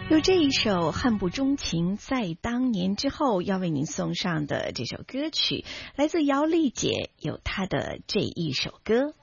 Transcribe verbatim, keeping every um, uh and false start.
有这一首《恨不钟情在当年》之后，要为您送上的这首歌曲，来自姚丽姐，有她的这一首歌。